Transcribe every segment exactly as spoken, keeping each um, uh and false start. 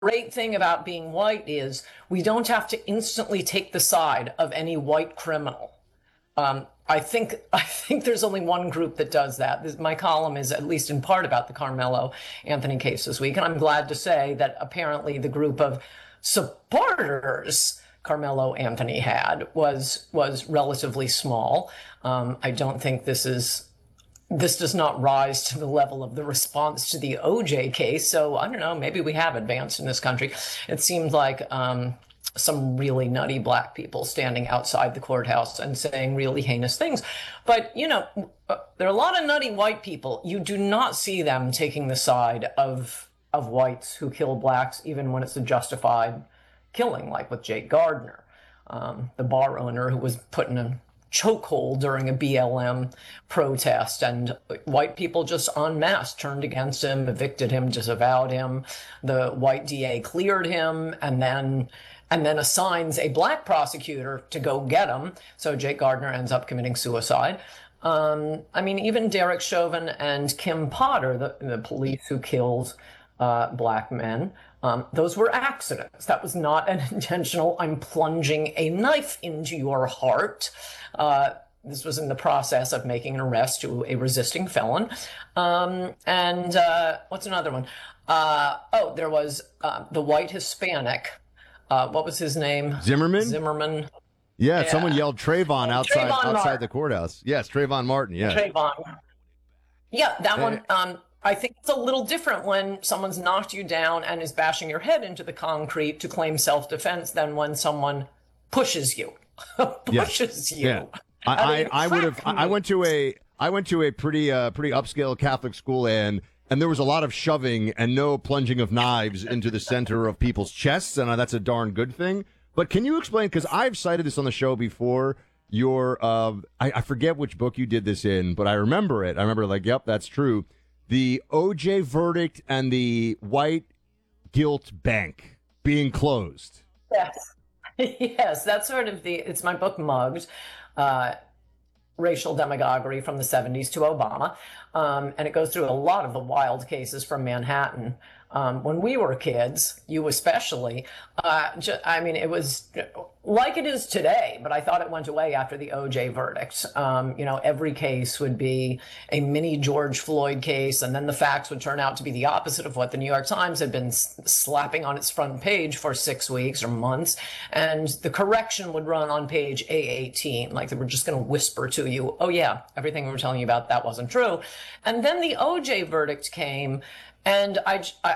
great thing about being white is we don't have to instantly take the side of any white criminal. Um, I think I think there's only one group that does that. This, my column is at least in part about the Carmelo Anthony case this week, and I'm glad to say that apparently the group of supporters Carmelo Anthony had was was relatively small. Um, I don't think this is this does not rise to the level of the response to the O J case. So I don't know, maybe we have advanced in this country. It seemed like um, some really nutty black people standing outside the courthouse and saying really heinous things. But, you know, there are a lot of nutty white people. You do not see them taking the side of of whites who kill blacks, even when it's a justified killing, like with Jake Gardner, um, the bar owner who was put in a chokehold during a B L M protest, and white people just en masse turned against him, evicted him, disavowed him. The white D A cleared him, and then and then assigns a black prosecutor to go get him. So Jake Gardner ends up committing suicide. Um, I mean, even Derek Chauvin and Kim Potter, the, the police who killed uh, black men, um, those were accidents. That was not an intentional, I'm plunging a knife into your heart. Uh, this was in the process of making an arrest to a resisting felon. Um, and uh, what's another one? Uh, oh, there was uh, the white Hispanic. Uh, what was his name? Zimmerman? Zimmerman. Yeah, yeah. Someone yelled Trayvon outside Trayvon outside Martin. the courthouse. Yes, Trayvon Martin, yeah. Trayvon. Yeah, that Hey. one. Um, I think it's a little different when someone's knocked you down and is bashing your head into the concrete to claim self-defense than when someone pushes you. pushes you. Yeah. I, I, mean, I would have crack I went to a I went to a pretty uh, pretty upscale Catholic school, and and there was a lot of shoving and no plunging of knives into the center of people's chests, and uh, that's a darn good thing. But can you explain, because I've cited this on the show before, your uh, I, I forget which book you did this in, but I remember it. I remember like, yep, that's true. The O J verdict and the white guilt bank being closed. Yes. Yes, that's sort of the, it's my book Mugged, uh, Racial Demagoguery from the seventies to Obama. Um, and it goes through a lot of the wild cases from Manhattan. Um, when we were kids, you especially, uh, ju- I mean, it was like it is today, but I thought it went away after the O J verdict. Um, you know, every case would be a mini George Floyd case, and then the facts would turn out to be the opposite of what the New York Times had been s- slapping on its front page for six weeks or months. And the correction would run on page A eighteen, like they were just going to whisper to you, oh yeah, everything we were telling you about, that wasn't true. And then the O J verdict came, and I, I,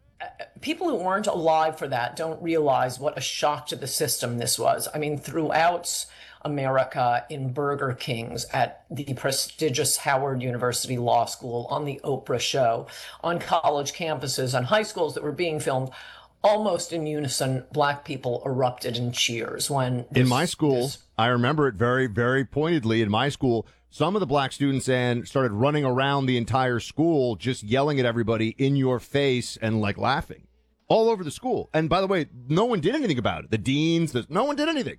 people who weren't alive for that don't realize what a shock to the system this was. I mean, throughout America, in Burger Kings, at the prestigious Howard University Law School, on the Oprah show, on college campuses, on high schools that were being filmed, almost in unison, black people erupted in cheers when this, in my school, this, I remember it very, very pointedly. In my school, some of the black students and started running around the entire school, just yelling at everybody in your face and like laughing all over the school. And by the way, no one did anything about it. The deans, the, no one did anything.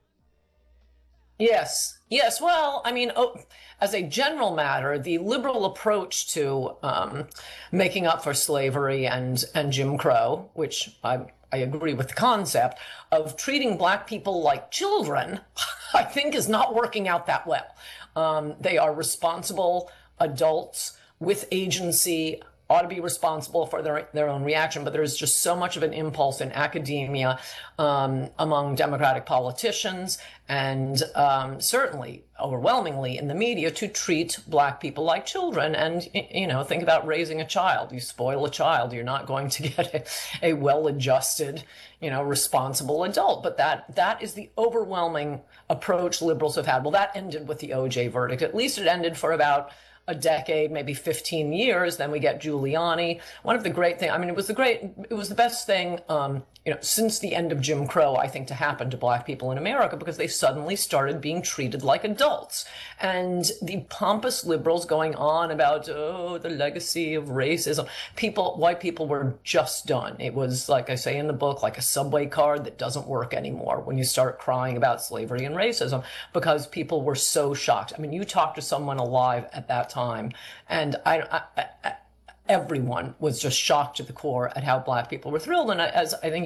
Yes. Yes. Well, I mean, oh, as a general matter, the liberal approach to um, making up for slavery and, and Jim Crow, which I, I agree with the concept of treating black people like children, I think is not working out that well. Um, they are responsible adults with agency, ought to be responsible for their their own reaction, but there's just so much of an impulse in academia, um, among Democratic politicians, and um, certainly overwhelmingly in the media, to treat black people like children. And, you know, think about raising a child. You spoil a child, you're not going to get a, a well-adjusted, you know, responsible adult. But that that is the overwhelming approach liberals have had. Well, that ended with the O J verdict. At least it ended for about a decade, maybe fifteen years. Then we get Giuliani. One of the great things, I mean, it was the great, it was the best thing, um, you know, since the end of Jim Crow, I think, to happen to black people in America, because they suddenly started being treated like adults. And the pompous liberals going on about, oh, the legacy of racism, people, white people were just done. It was, like I say in the book, like a subway card that doesn't work anymore when you start crying about slavery and racism, because people were so shocked. I mean, you talk to someone alive at that time, and I, I, I everyone was just shocked to the core at how black people were thrilled. And as I think